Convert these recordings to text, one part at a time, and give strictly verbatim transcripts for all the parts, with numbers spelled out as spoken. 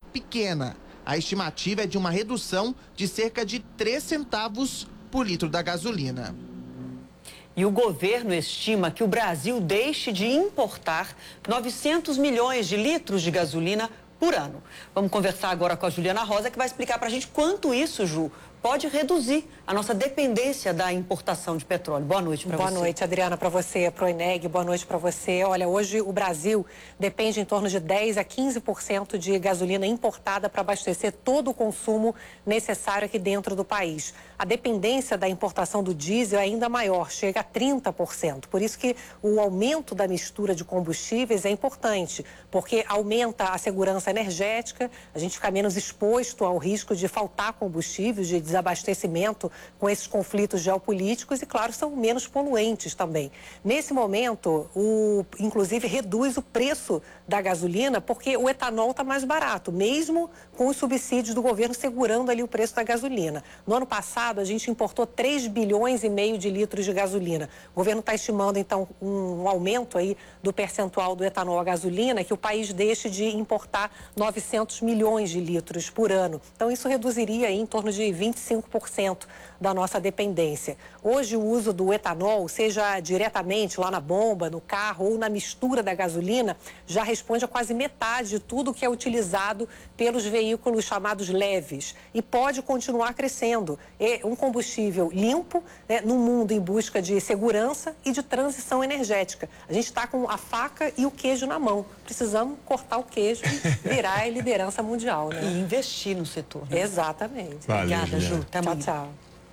pequena. A estimativa é de uma redução de cerca de três centavos por litro da gasolina. E o governo estima que o Brasil deixe de importar novecentos milhões de litros de gasolina por ano. Vamos conversar agora com a Juliana Rosa, que vai explicar para a gente quanto isso, Ju, pode reduzir a nossa dependência da importação de petróleo. Boa noite para você. Boa noite, Adriana, para você, para o Eneg, boa noite para você. Olha, hoje o Brasil depende em torno de dez a quinze por cento de gasolina importada para abastecer todo o consumo necessário aqui dentro do país. A dependência da importação do diesel é ainda maior, chega a trinta por cento. Por isso que o aumento da mistura de combustíveis é importante, porque aumenta a segurança energética, a gente fica menos exposto ao risco de faltar combustível, de desabastecimento com esses conflitos geopolíticos e, claro, são menos poluentes também. Nesse momento, o, inclusive, reduz o preço da gasolina porque o etanol está mais barato, mesmo com os subsídios do governo segurando ali o preço da gasolina. No ano passado, a gente importou três bilhões e meio de litros de gasolina. O governo está estimando, então, um, um aumento aí do percentual do etanol à gasolina, que o país deixe de importar novecentos milhões de litros por ano. Então, isso reduziria aí em torno de vinte e cinco por cento da nossa dependência. Hoje, o uso do etanol, seja diretamente lá na bomba, no carro ou na mistura da gasolina, já responde a quase metade de tudo que é utilizado pelos veículos chamados leves e pode continuar crescendo. É um combustível limpo, né, num mundo em busca de segurança e de transição energética. A gente está com a faca e o queijo na mão. Precisamos cortar o queijo e virar a liderança mundial, né? E investir no setor. Né? Exatamente. Valeu, obrigada, Ju. Até tchau, amanhã. tchau.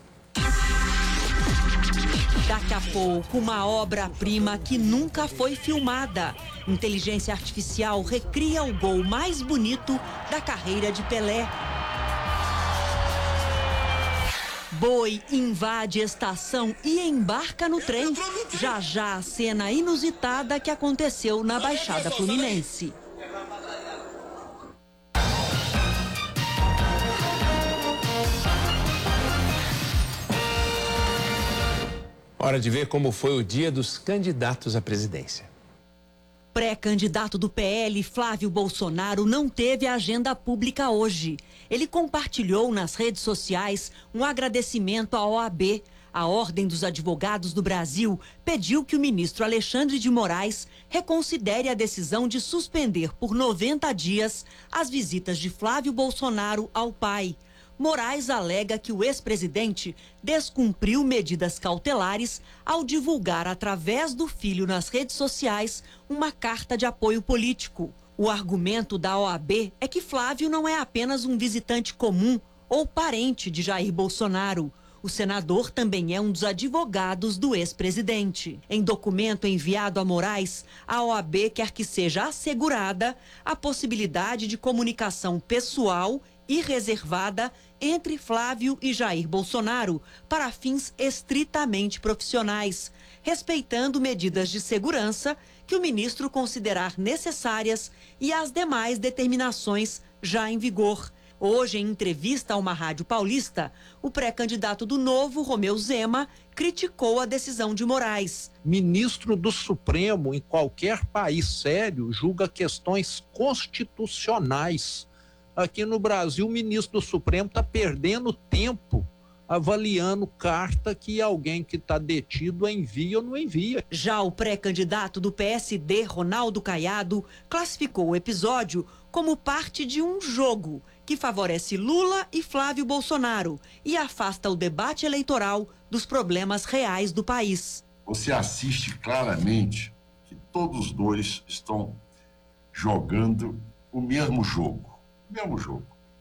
Daqui a pouco, uma obra-prima que nunca foi filmada. Inteligência artificial recria o gol mais bonito da carreira de Pelé. Boi invade estação e embarca no trem. Já já a cena inusitada que aconteceu na Baixada Fluminense. Hora de ver como foi o dia dos candidatos à presidência. Pré-candidato do P L, Flávio Bolsonaro, não teve agenda pública hoje. Ele compartilhou nas redes sociais um agradecimento à O A B. A Ordem dos Advogados do Brasil pediu que o ministro Alexandre de Moraes reconsidere a decisão de suspender por noventa dias as visitas de Flávio Bolsonaro ao pai. Moraes alega que o ex-presidente descumpriu medidas cautelares ao divulgar através do filho nas redes sociais uma carta de apoio político. O argumento da O A B é que Flávio não é apenas um visitante comum ou parente de Jair Bolsonaro. O senador também é um dos advogados do ex-presidente. Em documento enviado a Moraes, a O A B quer que seja assegurada a possibilidade de comunicação pessoal e reservada entre Flávio e Jair Bolsonaro para fins estritamente profissionais, respeitando medidas de segurança que o ministro considerar necessárias e as demais determinações já em vigor. Hoje, em entrevista a uma rádio paulista, o pré-candidato do Novo, Romeu Zema, criticou a decisão de Moraes. Ministro do Supremo, em qualquer país sério, julga questões constitucionais. Aqui no Brasil, o ministro do Supremo está perdendo tempo avaliando carta que alguém que está detido envia ou não envia. Já o pré-candidato do P S D, Ronaldo Caiado, classificou o episódio como parte de um jogo que favorece Lula e Flávio Bolsonaro e afasta o debate eleitoral dos problemas reais do país. Você assiste claramente que todos os dois estão jogando o mesmo jogo. Mesmo jogo.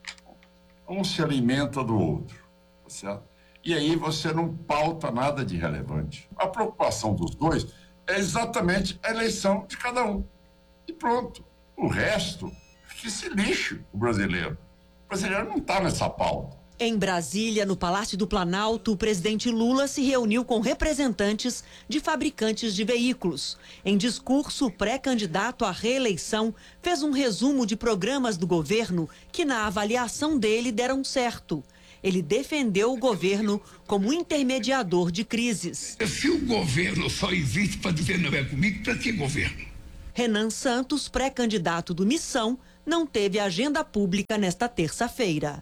Um se alimenta do outro, tá certo? E aí você não pauta nada de relevante. A preocupação dos dois é exatamente a eleição de cada um. E pronto. O resto, que se lixe o brasileiro. O brasileiro não está nessa pauta. Em Brasília, no Palácio do Planalto, o presidente Lula se reuniu com representantes de fabricantes de veículos. Em discurso, o pré-candidato à reeleição fez um resumo de programas do governo que, na avaliação dele, deram certo. Ele defendeu o governo como intermediador de crises. Se o governo só existe para dizer não é comigo, para que governo? Renan Santos, pré-candidato do Missão, não teve agenda pública nesta terça-feira.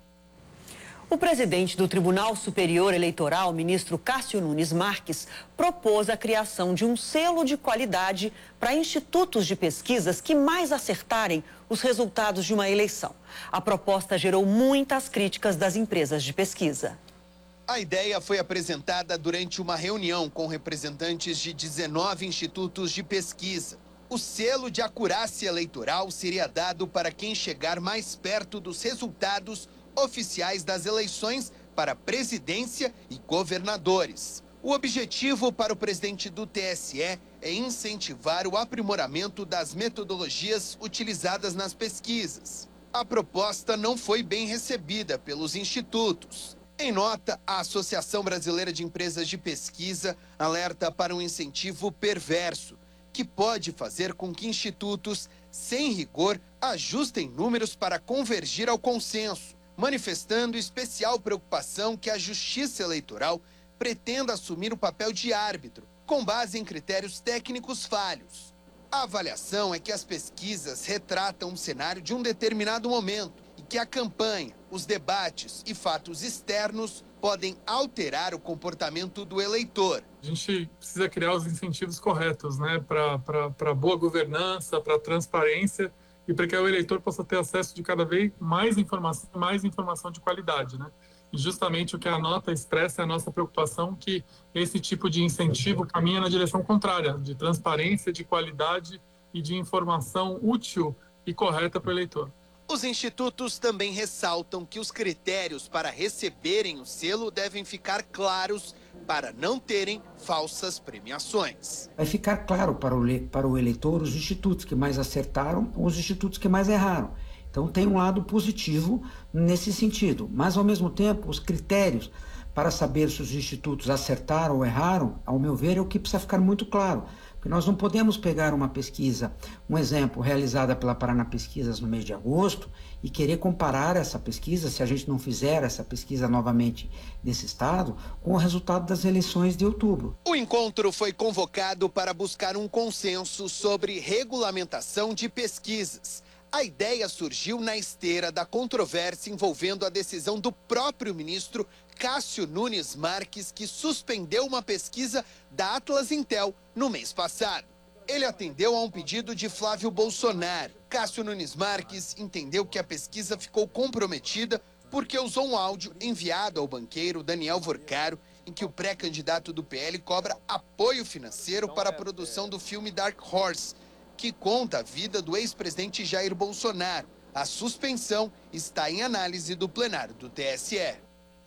O presidente do Tribunal Superior Eleitoral, ministro Cássio Nunes Marques, propôs a criação de um selo de qualidade para institutos de pesquisas que mais acertarem os resultados de uma eleição. A proposta gerou muitas críticas das empresas de pesquisa. A ideia foi apresentada durante uma reunião com representantes de dezenove institutos de pesquisa. O selo de acurácia eleitoral seria dado para quem chegar mais perto dos resultados oficiais das eleições para presidência e governadores. O objetivo para o presidente do T S E é incentivar o aprimoramento das metodologias utilizadas nas pesquisas. A proposta não foi bem recebida pelos institutos. Em nota, a Associação Brasileira de Empresas de Pesquisa alerta para um incentivo perverso, que pode fazer com que institutos, sem rigor, ajustem números para convergir ao consenso, manifestando especial preocupação que a Justiça Eleitoral pretenda assumir o papel de árbitro, com base em critérios técnicos falhos. A avaliação é que as pesquisas retratam um cenário de um determinado momento e que a campanha, os debates e fatos externos podem alterar o comportamento do eleitor. A gente precisa criar os incentivos corretos, né, para boa governança, para transparência, e para que o eleitor possa ter acesso de cada vez mais informação, mais informação de qualidade, né? E justamente o que a nota expressa é a nossa preocupação que esse tipo de incentivo caminha na direção contrária, de transparência, de qualidade e de informação útil e correta para o eleitor. Os institutos também ressaltam que os critérios para receberem o selo devem ficar claros para não terem falsas premiações. Vai ficar claro para o, para o eleitor os institutos que mais acertaram ou os institutos que mais erraram. Então tem um lado positivo nesse sentido, mas ao mesmo tempo os critérios para saber se os institutos acertaram ou erraram, ao meu ver, é o que precisa ficar muito claro. Porque nós não podemos pegar uma pesquisa, um exemplo, realizada pela Paraná Pesquisas no mês de agosto e querer comparar essa pesquisa, se a gente não fizer essa pesquisa novamente nesse estado, com o resultado das eleições de outubro. O encontro foi convocado para buscar um consenso sobre regulamentação de pesquisas. A ideia surgiu na esteira da controvérsia envolvendo a decisão do próprio ministro Cássio Nunes Marques, que suspendeu uma pesquisa da Atlas Intel no mês passado. Ele atendeu a um pedido de Flávio Bolsonaro. Cássio Nunes Marques entendeu que a pesquisa ficou comprometida porque usou um áudio enviado ao banqueiro Daniel Vorcaro, em que o pré-candidato do P L cobra apoio financeiro para a produção do filme Dark Horse, que conta a vida do ex-presidente Jair Bolsonaro. A suspensão está em análise do plenário do T S E.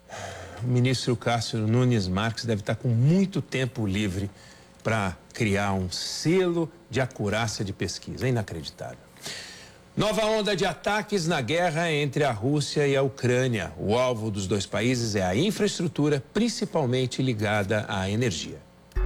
O ministro Cássio Nunes Marques deve estar com muito tempo livre para criar um selo de acurácia de pesquisa. É inacreditável. Nova onda de ataques na guerra entre a Rússia e a Ucrânia. O alvo dos dois países é a infraestrutura, principalmente ligada à energia.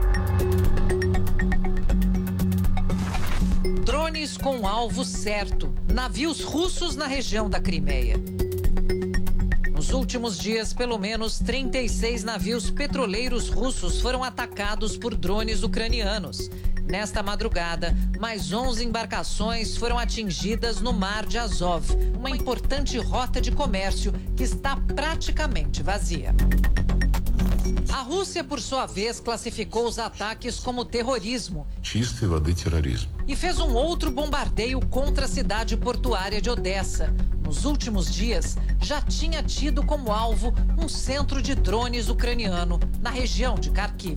Drones com o alvo certo. Navios russos na região da Crimeia. Nos últimos dias, pelo menos trinta e seis navios petroleiros russos foram atacados por drones ucranianos. Nesta madrugada, mais onze embarcações foram atingidas no Mar de Azov, uma importante rota de comércio que está praticamente vazia. A Rússia, por sua vez, classificou os ataques como terrorismo. Чистой воды терроризм. E fez um outro bombardeio contra a cidade portuária de Odessa. Nos últimos dias, já tinha tido como alvo um centro de drones ucraniano na região de Kharkiv.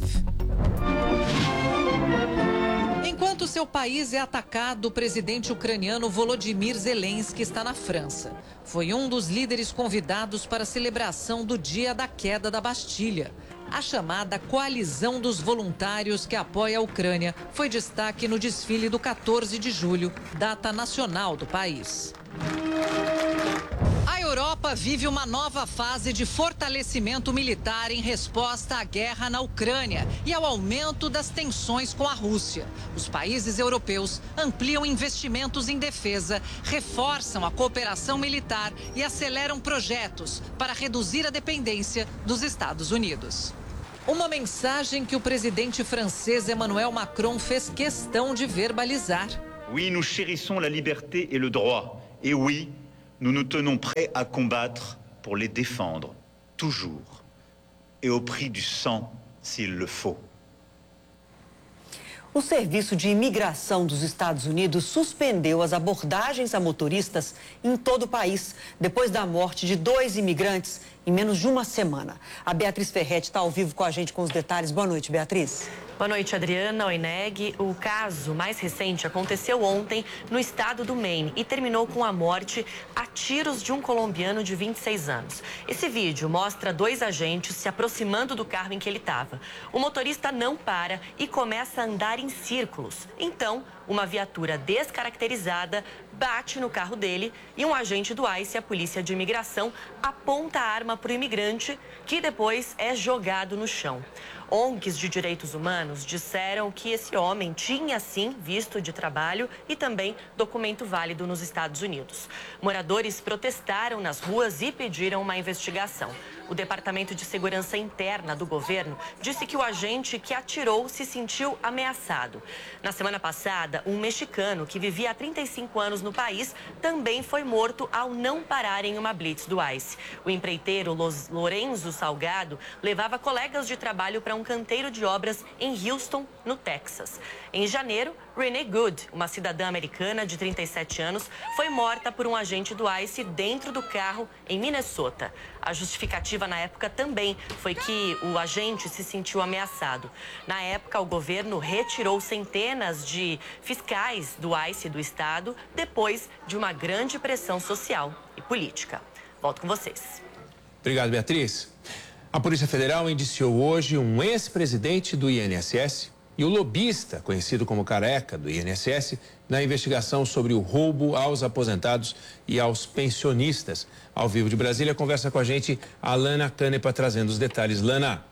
Enquanto seu país é atacado, o presidente ucraniano Volodymyr Zelensky está na França. Foi um dos líderes convidados para a celebração do dia da queda da Bastilha. A chamada Coalizão dos Voluntários que apoia a Ucrânia foi destaque no desfile do quatorze de julho, data nacional do país. A Europa vive uma nova fase de fortalecimento militar em resposta à guerra na Ucrânia e ao aumento das tensões com a Rússia. Os países europeus ampliam investimentos em defesa, reforçam a cooperação militar e aceleram projetos para reduzir a dependência dos Estados Unidos. Uma mensagem que o presidente francês Emmanuel Macron fez questão de verbalizar. Oui, nous chérissons la liberté et le droit. Et oui, nous nous tenons prêts à combattre pour les défendre, toujours, et au prix du sang, s'il le faut. O Serviço de Imigração dos Estados Unidos suspendeu as abordagens a motoristas em todo o país, depois da morte de dois imigrantes em menos de uma semana. A Beatriz Ferretti está ao vivo com a gente com os detalhes. Boa noite, Beatriz. Boa noite, Adriana. Oi, Neg. O caso mais recente aconteceu ontem no estado do Maine e terminou com a morte a tiros de um colombiano de vinte e seis anos. Esse vídeo mostra dois agentes se aproximando do carro em que ele estava. O motorista não para e começa a andar em círculos. Então, uma viatura descaracterizada bate no carro dele e um agente do ICE, a Polícia de Imigração, aponta a arma para o imigrante, que depois é jogado no chão. O N Gs de direitos humanos disseram que esse homem tinha, sim, visto de trabalho e também documento válido nos Estados Unidos. Moradores protestaram nas ruas e pediram uma investigação. O Departamento de Segurança Interna do governo disse que o agente que atirou se sentiu ameaçado. Na semana passada, um mexicano que vivia há trinta e cinco anos no país também foi morto ao não parar em uma blitz do ICE. O empreiteiro Lorenzo Salgado levava colegas de trabalho para um canteiro de obras em Houston, no Texas. Em janeiro, Renee Good, uma cidadã americana de trinta e sete anos, foi morta por um agente do ICE dentro do carro em Minnesota. A justificativa na época também foi que o agente se sentiu ameaçado. Na época, o governo retirou centenas de fiscais do ICE do estado depois de uma grande pressão social e política. Volto com vocês. Obrigado, Beatriz. A Polícia Federal indiciou hoje um ex-presidente do I N S S e o lobista, conhecido como Careca, do I N S S, na investigação sobre o roubo aos aposentados e aos pensionistas. Ao vivo de Brasília, conversa com a gente a Lana Canepa, trazendo os detalhes. Lana.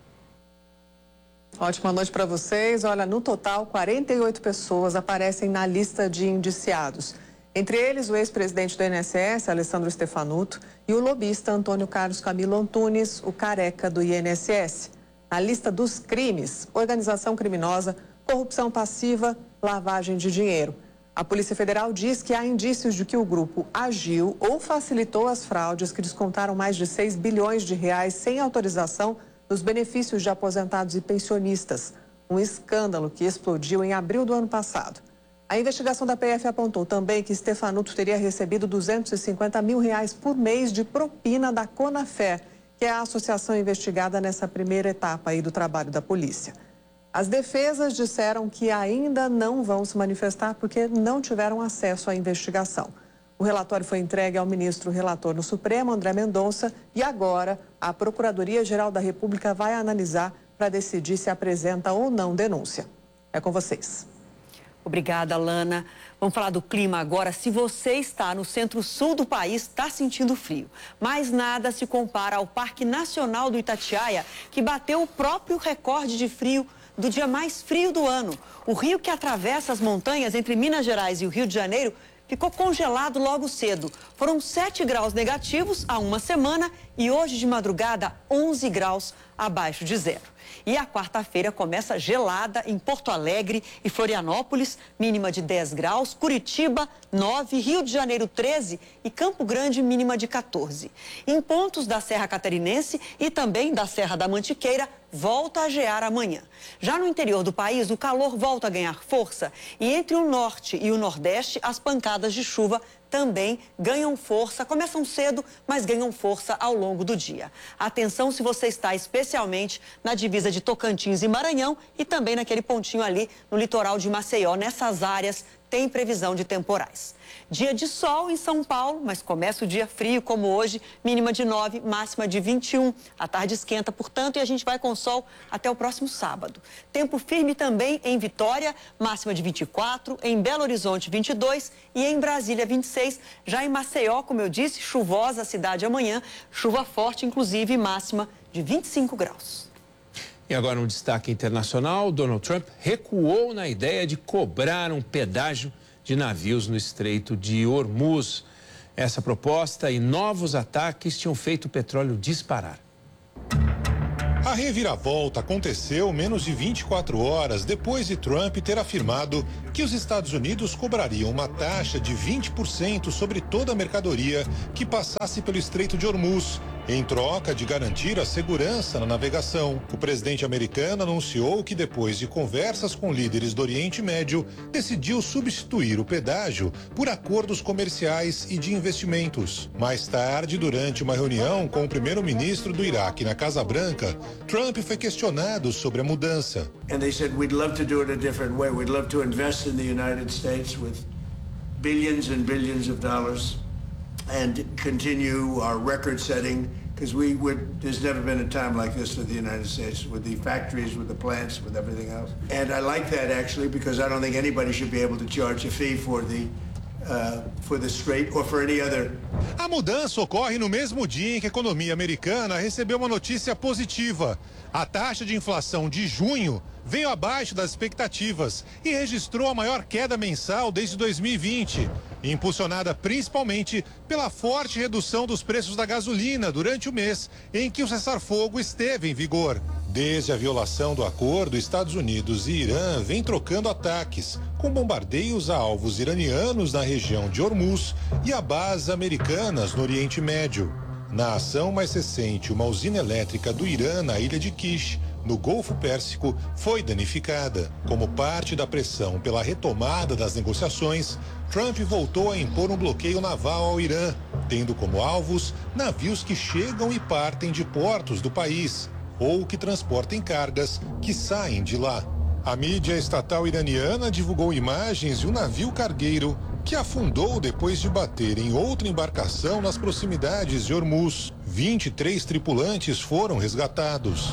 Ótima noite para vocês. Olha, no total, quarenta e oito pessoas aparecem na lista de indiciados. Entre eles, o ex-presidente do I N S S, Alessandro Stefanuto, e o lobista Antônio Carlos Camilo Antunes, o Careca do I N S S. Na lista dos crimes, organização criminosa, corrupção passiva, lavagem de dinheiro. A Polícia Federal diz que há indícios de que o grupo agiu ou facilitou as fraudes que descontaram mais de seis bilhões de reais sem autorização nos benefícios de aposentados e pensionistas. Um escândalo que explodiu em abril do ano passado. A investigação da P F apontou também que Stefanuto teria recebido duzentos e cinquenta mil reais por mês de propina da Conafé, que é a associação investigada nessa primeira etapa aí do trabalho da polícia. As defesas disseram que ainda não vão se manifestar porque não tiveram acesso à investigação. O relatório foi entregue ao ministro relator no Supremo, André Mendonça, e agora a Procuradoria-Geral da República vai analisar para decidir se apresenta ou não denúncia. É com vocês. Obrigada, Lana. Vamos falar do clima agora. Se você está no centro-sul do país, está sentindo frio. Mas nada se compara ao Parque Nacional do Itatiaia, que bateu o próprio recorde de frio do dia mais frio do ano. O rio que atravessa as montanhas entre Minas Gerais e o Rio de Janeiro ficou congelado logo cedo. Foram sete graus negativos há uma semana e hoje de madrugada onze graus abaixo de zero. E a quarta-feira começa gelada em Porto Alegre e Florianópolis, mínima de dez graus, Curitiba, nove, Rio de Janeiro, treze e Campo Grande, mínima de quatorze. Em pontos da Serra Catarinense e também da Serra da Mantiqueira, volta a gear amanhã. Já no interior do país, o calor volta a ganhar força e entre o norte e o nordeste, as pancadas de chuva também ganham força, começam cedo, mas ganham força ao longo do dia. Atenção se você está especialmente na divisa de Tocantins e Maranhão e também naquele pontinho ali no litoral de Maceió. Nessas áreas tem previsão de temporais. Dia de sol em São Paulo, mas começa o dia frio como hoje, mínima de nove, máxima de vinte e um. A tarde esquenta, portanto, e a gente vai com sol até o próximo sábado. Tempo firme também em Vitória, máxima de vinte e quatro, em Belo Horizonte vinte e dois e em Brasília vinte e seis. Já em Maceió, como eu disse, chuvosa a cidade amanhã, chuva forte, inclusive máxima de vinte e cinco graus. E agora um destaque internacional, Donald Trump recuou na ideia de cobrar um pedágio de navios no Estreito de Hormuz. Essa proposta e novos ataques tinham feito o petróleo disparar. A reviravolta aconteceu menos de vinte e quatro horas depois de Trump ter afirmado que os Estados Unidos cobrariam uma taxa de vinte por cento sobre toda a mercadoria que passasse pelo Estreito de Hormuz, em troca de garantir a segurança na navegação. O presidente americano anunciou que, depois de conversas com líderes do Oriente Médio, decidiu substituir o pedágio por acordos comerciais e de investimentos. Mais tarde, durante uma reunião com o primeiro-ministro do Iraque na Casa Branca, Trump foi questionado sobre a mudança. And they said we'd love to do it a different way. We'd love to invest in the United States with billions and billions of dollars and continue our record setting, because we would, there's never been a time like this for the United States, with the factories, with the plants, with everything else. And I like that, actually, because I don't think anybody should be able to charge a fee for the Uh, for the Strait or for any other. A mudança ocorre no mesmo dia em que a economia americana recebeu uma notícia positiva. A taxa de inflação de junho veio abaixo das expectativas e registrou a maior queda mensal desde dois mil e vinte, impulsionada principalmente pela forte redução dos preços da gasolina durante o mês em que o cessar-fogo esteve em vigor. Desde a violação do acordo, Estados Unidos e Irã vêm trocando ataques, com bombardeios a alvos iranianos na região de Hormuz e a bases americanas no Oriente Médio. Na ação mais recente, uma usina elétrica do Irã na ilha de Kish, no Golfo Pérsico, foi danificada. Como parte da pressão pela retomada das negociações, Trump voltou a impor um bloqueio naval ao Irã, tendo como alvos navios que chegam e partem de portos do país, ou que transportem cargas que saem de lá. A mídia estatal iraniana divulgou imagens de um navio cargueiro que afundou depois de bater em outra embarcação nas proximidades de Hormuz. vinte e três tripulantes foram resgatados.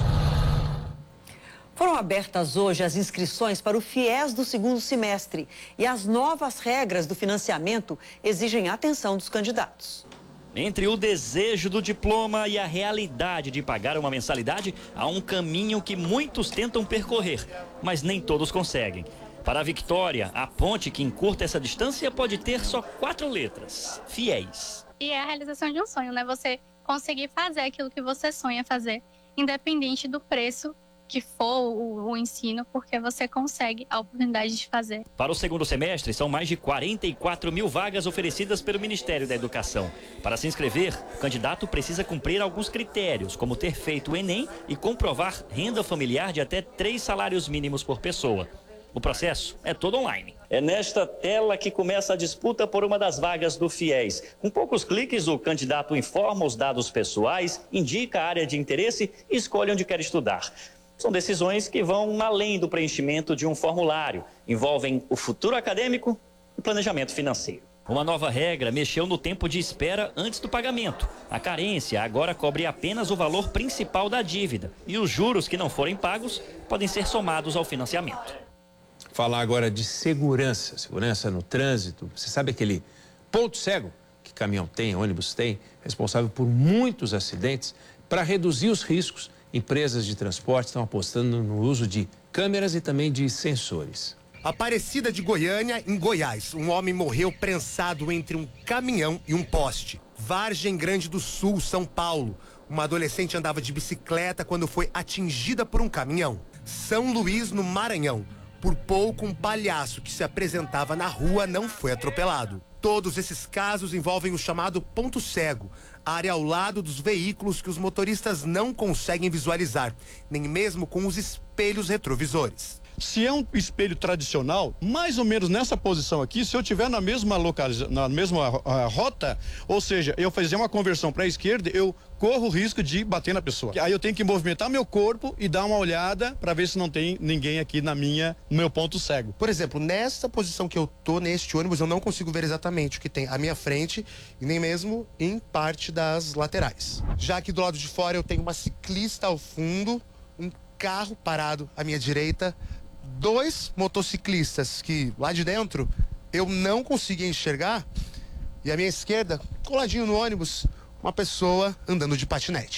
Foram abertas hoje as inscrições para o FIES do segundo semestre e as novas regras do financiamento exigem atenção dos candidatos. Entre o desejo do diploma e a realidade de pagar uma mensalidade, há um caminho que muitos tentam percorrer, mas nem todos conseguem. Para a Victória, a ponte que encurta essa distância pode ter só quatro letras: FIES. E é a realização de um sonho, né? Você conseguir fazer aquilo que você sonha fazer, independente do preço que for o, o ensino, porque você consegue a oportunidade de fazer. Para o segundo semestre, são mais de quarenta e quatro mil vagas oferecidas pelo Ministério da Educação. Para se inscrever, o candidato precisa cumprir alguns critérios, como ter feito o Enem e comprovar renda familiar de até três salários mínimos por pessoa. O processo é todo online. É nesta tela que começa a disputa por uma das vagas do FIES. Com poucos cliques, o candidato informa os dados pessoais, indica a área de interesse e escolhe onde quer estudar. São decisões que vão além do preenchimento de um formulário. Envolvem o futuro acadêmico e planejamento financeiro. Uma nova regra mexeu no tempo de espera antes do pagamento. A carência agora cobre apenas o valor principal da dívida e os juros que não forem pagos podem ser somados ao financiamento. Falar agora de segurança, segurança no trânsito. Você sabe aquele ponto cego que caminhão tem, ônibus tem, responsável por muitos acidentes? Para reduzir os riscos, empresas de transporte estão apostando no uso de câmeras e também de sensores. Aparecida de Goiânia, em Goiás, um homem morreu prensado entre um caminhão e um poste. Vargem Grande do Sul, São Paulo. Uma adolescente andava de bicicleta quando foi atingida por um caminhão. São Luís, no Maranhão. Por pouco, um palhaço que se apresentava na rua não foi atropelado. Todos esses casos envolvem o chamado ponto cego, área ao lado dos veículos que os motoristas não conseguem visualizar, nem mesmo com os espelhos retrovisores. Se é um espelho tradicional, mais ou menos nessa posição aqui, se eu tiver na mesma localização, na mesma uh, rota, ou seja, eu fazer uma conversão para a esquerda, eu corro o risco de bater na pessoa. Aí eu tenho que movimentar meu corpo e dar uma olhada para ver se não tem ninguém aqui na minha, no meu ponto cego. Por exemplo, nessa posição que eu tô neste ônibus, eu não consigo ver exatamente o que tem à minha frente e nem mesmo em parte das laterais. Já aqui do lado de fora eu tenho uma ciclista ao fundo, um carro parado à minha direita, dois motociclistas que lá de dentro eu não conseguia enxergar e à minha esquerda, coladinho no ônibus, uma pessoa andando de patinete.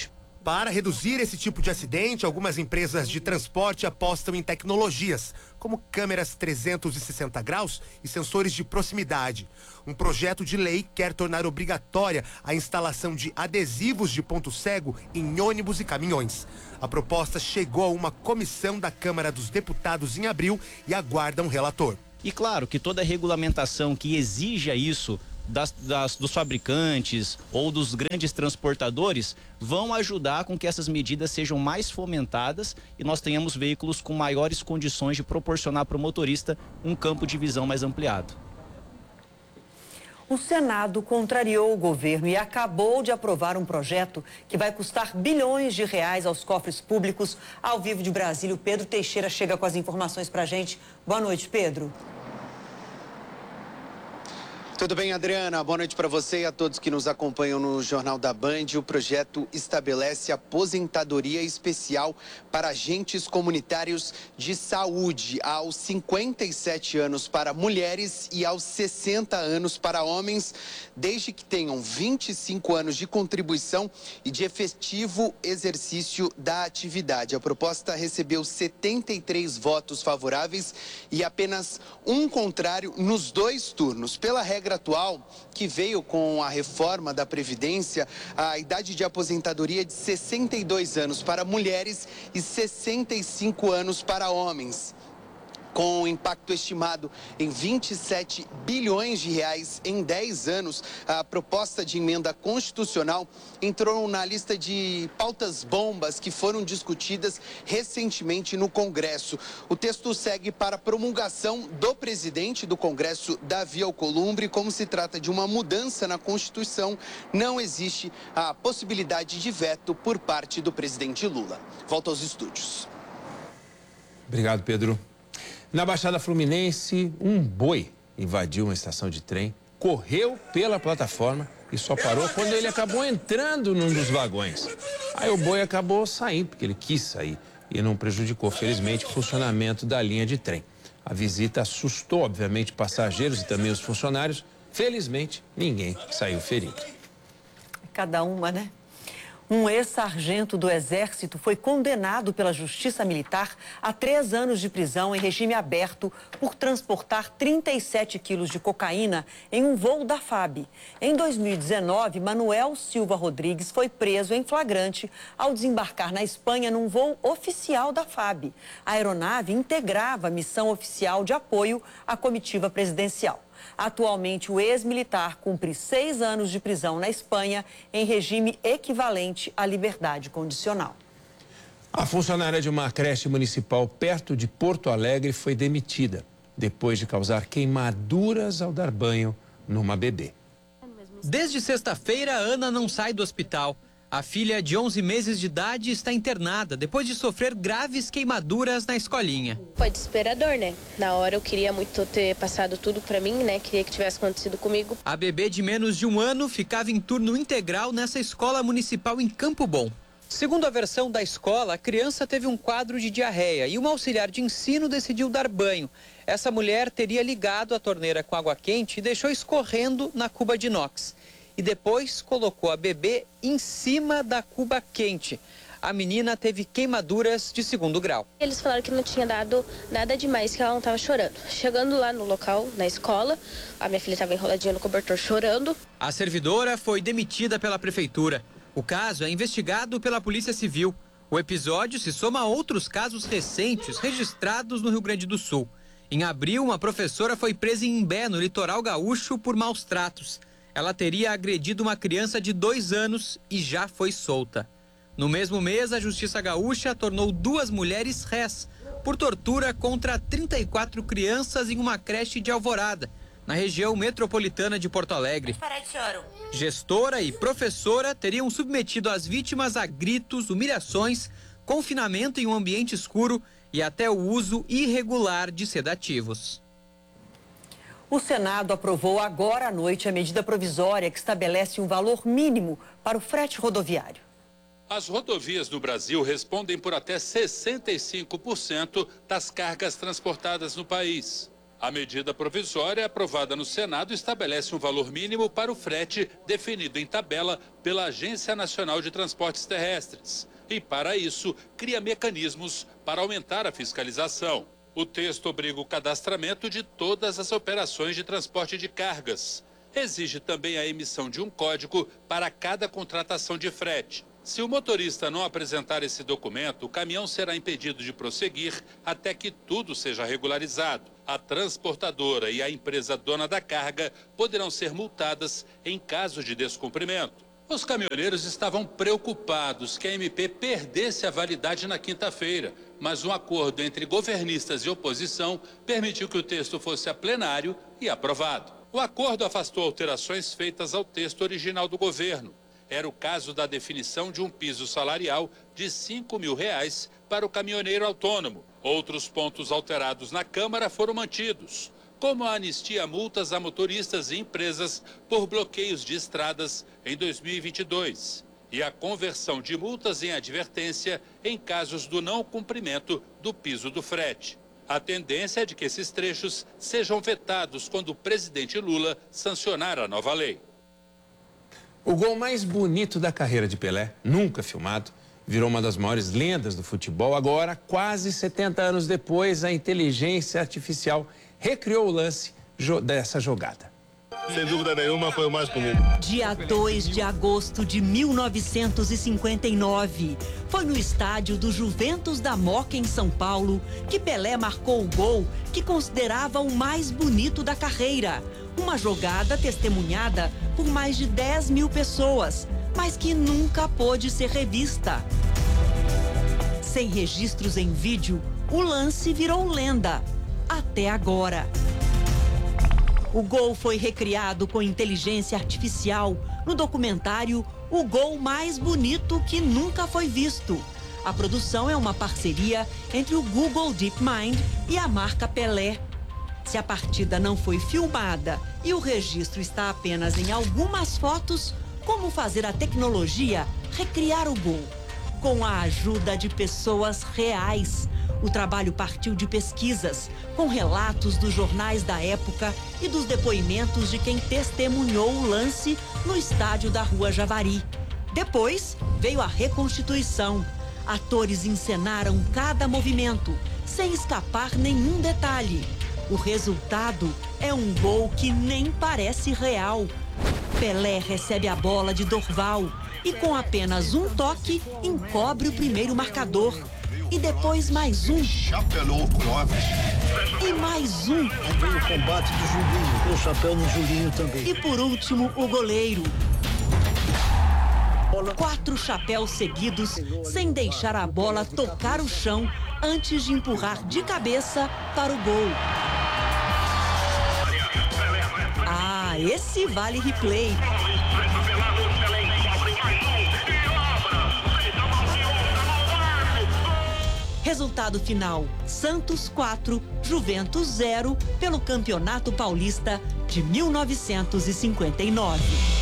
Para reduzir esse tipo de acidente, algumas empresas de transporte apostam em tecnologias, como câmeras trezentos e sessenta graus e sensores de proximidade. Um projeto de lei quer tornar obrigatória a instalação de adesivos de ponto cego em ônibus e caminhões. A proposta chegou a uma comissão da Câmara dos Deputados em abril e aguarda um relator. E claro que toda regulamentação que exija isso Das, das, dos fabricantes ou dos grandes transportadores vão ajudar com que essas medidas sejam mais fomentadas e nós tenhamos veículos com maiores condições de proporcionar para o motorista um campo de visão mais ampliado. O Senado contrariou o governo e acabou de aprovar um projeto que vai custar bilhões de reais aos cofres públicos. Ao vivo de Brasília, o Pedro Teixeira chega com as informações para a gente. Boa noite, Pedro. Tudo bem, Adriana? Boa noite para você e a todos que nos acompanham no Jornal da Band. O projeto estabelece aposentadoria especial para agentes comunitários de saúde aos cinquenta e sete anos para mulheres e aos sessenta anos para homens, desde que tenham vinte e cinco anos de contribuição e de efetivo exercício da atividade. A proposta recebeu setenta e três votos favoráveis e apenas um contrário nos dois turnos. Pela regra atual, que veio com a reforma da Previdência, a idade de aposentadoria é de sessenta e dois anos para mulheres e sessenta e cinco anos para homens. Com um impacto estimado em vinte e sete bilhões de reais em dez anos, a proposta de emenda constitucional entrou na lista de pautas bombas que foram discutidas recentemente no Congresso. O texto segue para promulgação do presidente do Congresso, Davi Alcolumbre. Como se trata de uma mudança na Constituição, não existe a possibilidade de veto por parte do presidente Lula. Volto aos estúdios. Obrigado, Pedro. Na Baixada Fluminense, um boi invadiu uma estação de trem, correu pela plataforma e só parou quando ele acabou entrando num dos vagões. Aí o boi acabou saindo, porque ele quis sair e não prejudicou, felizmente, o funcionamento da linha de trem. A visita assustou, obviamente, passageiros e também os funcionários. Felizmente, ninguém saiu ferido. Cada uma, né? Um ex-sargento do Exército foi condenado pela Justiça Militar a três anos de prisão em regime aberto por transportar trinta e sete quilos de cocaína em um voo da F A B. Em dois mil e dezenove, Manuel Silva Rodrigues foi preso em flagrante ao desembarcar na Espanha num voo oficial da F A B. A aeronave integrava a missão oficial de apoio à comitiva presidencial. Atualmente, o ex-militar cumpre seis anos de prisão na Espanha em regime equivalente à liberdade condicional. A funcionária de uma creche municipal perto de Porto Alegre foi demitida depois de causar queimaduras ao dar banho numa bebê. Desde sexta-feira, Ana não sai do hospital. A filha de onze meses de idade está internada depois de sofrer graves queimaduras na escolinha. Foi desesperador, né? Na hora eu queria muito ter passado tudo pra mim, né? Queria que tivesse acontecido comigo. A bebê de menos de um ano ficava em turno integral nessa escola municipal em Campo Bom. Segundo a versão da escola, a criança teve um quadro de diarreia e uma auxiliar de ensino decidiu dar banho. Essa mulher teria ligado a torneira com água quente e deixou escorrendo na cuba de inox. E depois colocou a bebê em cima da cuba quente. A menina teve queimaduras de segundo grau. Eles falaram que não tinha dado nada demais, que ela não estava chorando. Chegando lá no local, na escola, a minha filha estava enroladinha no cobertor chorando. A servidora foi demitida pela prefeitura. O caso é investigado pela Polícia Civil. O episódio se soma a outros casos recentes registrados no Rio Grande do Sul. Em abril, uma professora foi presa em Imbé, no litoral gaúcho, por maus tratos. Ela teria agredido uma criança de dois anos e já foi solta. No mesmo mês, a Justiça Gaúcha tornou duas mulheres rés por tortura contra trinta e quatro crianças em uma creche de Alvorada, na região metropolitana de Porto Alegre. Gestora e professora teriam submetido as vítimas a gritos, humilhações, confinamento em um ambiente escuro e até o uso irregular de sedativos. O Senado aprovou agora à noite a medida provisória que estabelece um valor mínimo para o frete rodoviário. As rodovias do Brasil respondem por até sessenta e cinco por cento das cargas transportadas no país. A medida provisória aprovada no Senado estabelece um valor mínimo para o frete definido em tabela pela Agência Nacional de Transportes Terrestres. E, para isso, cria mecanismos para aumentar a fiscalização. O texto obriga o cadastramento de todas as operações de transporte de cargas. Exige também a emissão de um código para cada contratação de frete. Se o motorista não apresentar esse documento, o caminhão será impedido de prosseguir até que tudo seja regularizado. A transportadora e a empresa dona da carga poderão ser multadas em caso de descumprimento. Os caminhoneiros estavam preocupados que a M P perdesse a validade na quinta-feira, mas um acordo entre governistas e oposição permitiu que o texto fosse a plenário e aprovado. O acordo afastou alterações feitas ao texto original do governo. Era o caso da definição de um piso salarial de cinco mil reais para o caminhoneiro autônomo. Outros pontos alterados na Câmara foram mantidos, como a anistia a multas a motoristas e empresas por bloqueios de estradas em dois mil e vinte e dois e a conversão de multas em advertência em casos do não cumprimento do piso do frete. A tendência é de que esses trechos sejam vetados quando o presidente Lula sancionar a nova lei. O gol mais bonito da carreira de Pelé, nunca filmado, virou uma das maiores lendas do futebol. Agora, quase setenta anos depois, a inteligência artificial recriou o lance dessa jogada. Sem dúvida nenhuma, foi o mais bonito. Dia dois de agosto de mil novecentos e cinquenta e nove, foi no estádio do Juventus da Moca, em São Paulo, que Pelé marcou o gol que considerava o mais bonito da carreira. Uma jogada testemunhada por mais de dez mil pessoas, mas que nunca pôde ser revista. Sem registros em vídeo, o lance virou lenda. Até agora. O gol foi recriado com inteligência artificial no documentário O Gol Mais Bonito que Nunca Foi Visto. A produção é uma parceria entre o Google DeepMind e a marca Pelé. Se a partida não foi filmada e o registro está apenas em algumas fotos, como fazer a tecnologia recriar o gol? Com a ajuda de pessoas reais. O trabalho partiu de pesquisas, com relatos dos jornais da época e dos depoimentos de quem testemunhou o lance no estádio da Rua Javari. Depois veio a reconstituição. Atores encenaram cada movimento, sem escapar nenhum detalhe. O resultado é um gol que nem parece real. Pelé recebe a bola de Dorval e, com apenas um toque, encobre o primeiro marcador. E depois mais um. Chapelou o Clóvis. E mais um. Vem o combate do Julinho, com o chapéu no Julinho também. E por último, o goleiro. Quatro chapéus seguidos, sem deixar a bola tocar o chão, antes de empurrar de cabeça para o gol. Ah, esse vale replay. Resultado final: Santos quatro, Juventus zero, pelo Campeonato Paulista de mil novecentos e cinquenta e nove.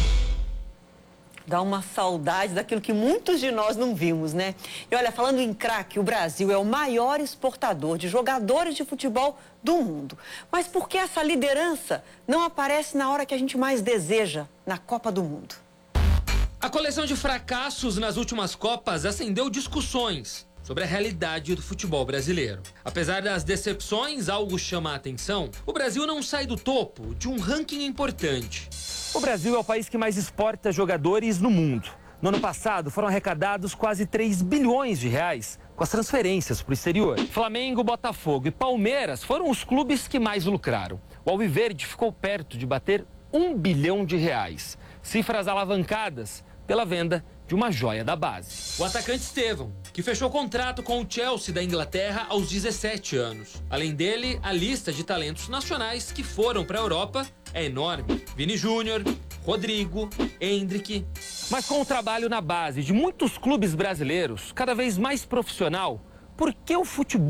Dá uma saudade daquilo que muitos de nós não vimos, né? E olha, falando em craque, o Brasil é o maior exportador de jogadores de futebol do mundo. Mas por que essa liderança não aparece na hora que a gente mais deseja, na Copa do Mundo? A coleção de fracassos nas últimas Copas acendeu discussões sobre a realidade do futebol brasileiro. Apesar das decepções, algo chama a atenção: o Brasil não sai do topo de um ranking importante. O Brasil é o país que mais exporta jogadores no mundo. No ano passado, foram arrecadados quase três bilhões de reais com as transferências para o exterior. Flamengo, Botafogo e Palmeiras foram os clubes que mais lucraram. O Alviverde ficou perto de bater um bilhão de reais. Cifras alavancadas pela venda de uma joia da base. O atacante Estevão, que fechou contrato com o Chelsea da Inglaterra aos dezessete anos. Além dele, a lista de talentos nacionais que foram para a Europa é enorme. Vini Júnior, Rodrigo, Endrick. Mas com o trabalho na base de muitos clubes brasileiros, cada vez mais profissional, por que o futebol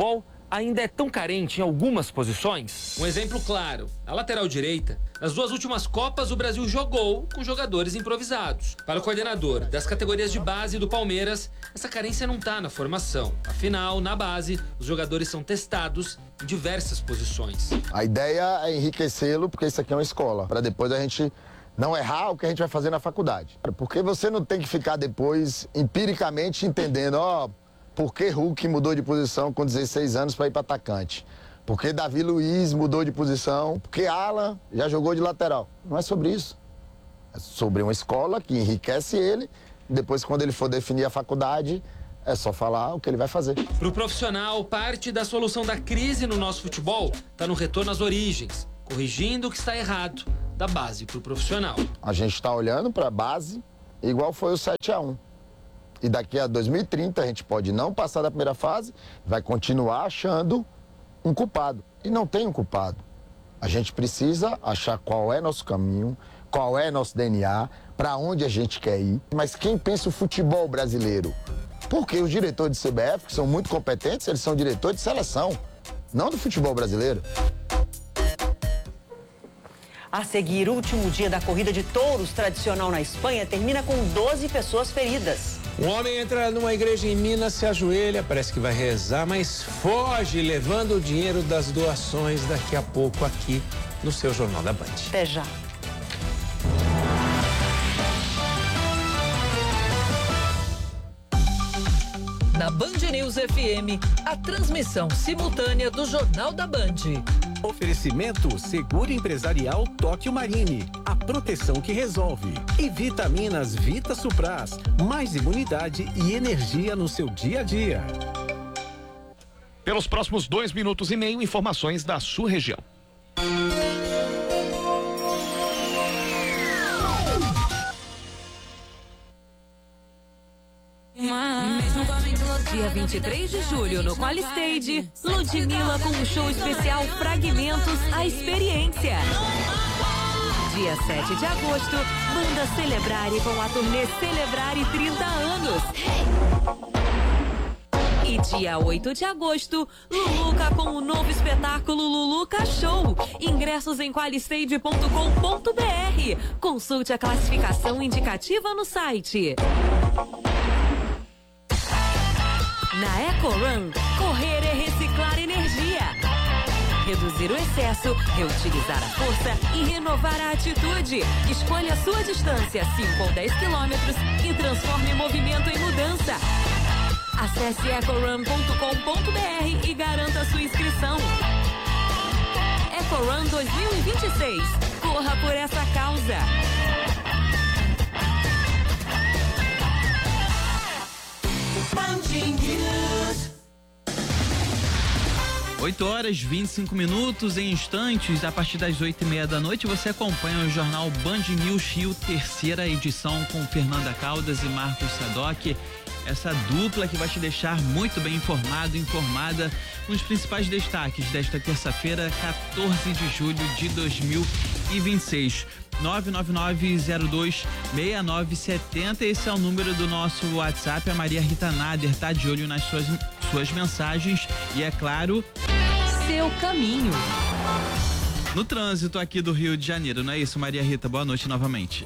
ainda é tão carente em algumas posições? Um exemplo claro, a lateral direita. Nas duas últimas Copas, o Brasil jogou com jogadores improvisados. Para o coordenador das categorias de base do Palmeiras, essa carência não está na formação. Afinal, na base, os jogadores são testados em diversas posições. A ideia é enriquecê-lo, porque isso aqui é uma escola, para depois a gente não errar o que a gente vai fazer na faculdade. Porque você não tem que ficar depois empiricamente entendendo, ó, por que Hulk mudou de posição com dezesseis anos para ir para atacante? Por que Davi Luiz mudou de posição? Por que Alan já jogou de lateral? Não é sobre isso. É sobre uma escola que enriquece ele. Depois, quando ele for definir a faculdade, é só falar o que ele vai fazer. Para o profissional, parte da solução da crise no nosso futebol está no retorno às origens, corrigindo o que está errado, da base para o profissional. A gente está olhando para a base, igual foi o sete a um. E daqui a dois mil e trinta a gente pode não passar da primeira fase, vai continuar achando um culpado. E não tem um culpado. A gente precisa achar qual é nosso caminho, qual é nosso D N A, para onde a gente quer ir. Mas quem pensa o futebol brasileiro? Porque os diretores de C B F, que são muito competentes, eles são diretores de seleção, não do futebol brasileiro. A seguir, o último dia da corrida de touros tradicional na Espanha termina com doze pessoas feridas. Um homem entra numa igreja em Minas, se ajoelha, parece que vai rezar, mas foge levando o dinheiro das doações daqui a pouco aqui no seu Jornal da Band. Até já. Na Band News F M, a transmissão simultânea do Jornal da Band. Oferecimento Seguro Empresarial Tóquio Marine, a proteção que resolve. E vitaminas Vita Supras, mais imunidade e energia no seu dia a dia. Pelos próximos dois minutos e meio, informações da sua região. Dia vinte e três de julho, no Qualistage, Ludmilla com um show especial Fragmentos, a Experiência. Dia sete de agosto, Banda Celebrare com a turnê Celebrare trinta anos. E dia oito de agosto, Luluca com o novo espetáculo Luluca Show. Ingressos em qualistage ponto com ponto br. Consulte a classificação indicativa no site. Na EcoRun, correr é reciclar energia. Reduzir o excesso, reutilizar a força e renovar a atitude. Escolha a sua distância, cinco ou dez quilômetros, e transforme movimento em mudança. Acesse ecorun ponto com ponto br e garanta a sua inscrição. EcoRun dois mil e vinte e seis. Corra por essa causa. oito horas e vinte e cinco minutos, em instantes, a partir das oito e meia da noite, você acompanha o jornal Band News Rio, terceira edição, com Fernanda Caldas e Marcos Sadoc. Essa dupla que vai te deixar muito bem informado, informada com os principais destaques desta terça-feira, quatorze de julho de dois mil e vinte e seis. nove nove nove zero dois seis nove sete zero, esse é o número do nosso WhatsApp. A Maria Rita Nader tá de olho nas suas, suas mensagens e, é claro, seu caminho. No trânsito aqui do Rio de Janeiro, não é isso, Maria Rita? Boa noite novamente.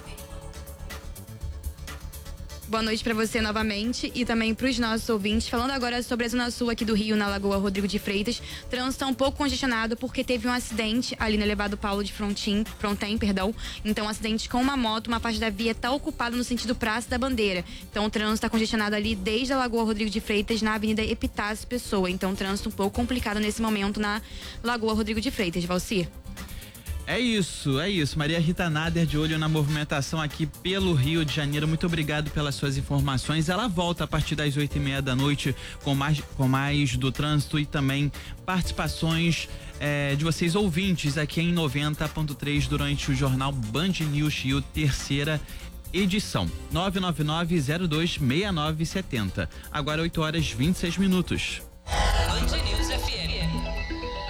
Boa noite para você novamente e também para os nossos ouvintes. Falando agora sobre a Zona Sul aqui do Rio, na Lagoa Rodrigo de Freitas. O trânsito está um pouco congestionado porque teve um acidente ali no elevado Paulo de Frontin, Fronten, perdão. Então, um acidente com uma moto, uma parte da via está ocupada no sentido Praça da Bandeira. Então, o trânsito está congestionado ali desde a Lagoa Rodrigo de Freitas na Avenida Epitácio Pessoa. Então, o trânsito um pouco complicado nesse momento na Lagoa Rodrigo de Freitas. Valcir? É isso, é isso. Maria Rita Nader de olho na movimentação aqui pelo Rio de Janeiro. Muito obrigado pelas suas informações. Ela volta a partir das oito e meia da noite com mais, com mais do trânsito e também participações é, de vocês ouvintes aqui em noventa ponto três durante o jornal Band News Rio, terceira edição. nove nove nove zero dois seis nove sete zero. Agora oito horas e vinte e seis minutos.